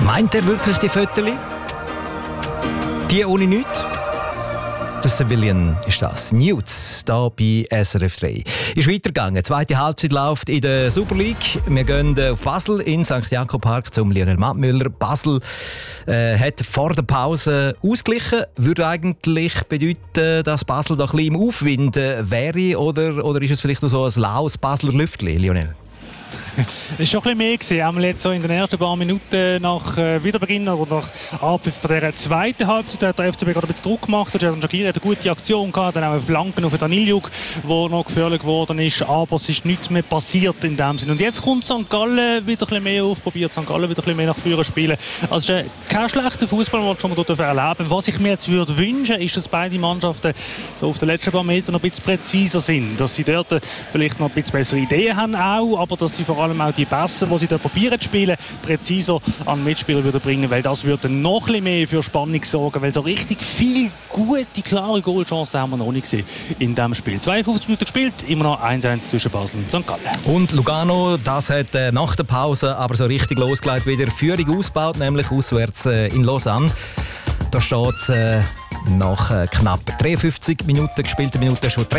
Meint er wirklich die Fotos? Die ohne nichts? Der Civilian ist das. News, hier bei SRF 3. Ist weitergegangen. Zweite Halbzeit läuft in der Super League. Wir gehen auf Basel in St. Jakob Park zum Lionel Mattmüller. Basel hat vor der Pause ausgeglichen. Würde eigentlich bedeuten, dass Basel da ein bisschen im Aufwind wäre? Oder ist es vielleicht noch so ein laues Basler Lüftchen, Lionel? Es war schon ein bisschen mehr. Einmal jetzt so in den ersten paar Minuten nach Wiederbeginn oder nach Abpfiff von der zweiten Halbzeit hat der FCB gerade ein bisschen Druck gemacht. Jadon Shaqiri hat eine gute Aktion gehabt, dann auch Flanken auf den Daniljuk, der noch gefährlich geworden ist. Aber es ist nichts mehr passiert in dem Sinne. Und jetzt kommt St. Gallen wieder ein bisschen mehr auf, probiert St. Gallen wieder ein bisschen mehr nach vorne spielen. Also es ist kein schlechter Fußball, den wir schon mal dort erleben. Was ich mir jetzt würde wünschen, ist, dass beide Mannschaften so auf den letzten paar Metern noch ein bisschen präziser sind. Dass sie dort vielleicht noch ein bisschen bessere Ideen haben auch, aber dass sie vor allem auch die Pässe, die sie da probieren zu spielen, präziser an Mitspieler würde bringen, weil das würde noch ein bisschen mehr für Spannung sorgen, weil so richtig viel gute, klare Goalchancen haben wir noch nicht gesehen in diesem Spiel. 52 Minuten gespielt, immer noch 1-1 zwischen Basel und St. Gallen. Und Lugano, das hat nach der Pause aber so richtig losgelegt, wieder Führung ausgebaut, nämlich auswärts in Lausanne. Da steht nach knapp 53 Minuten gespielten Minuten schon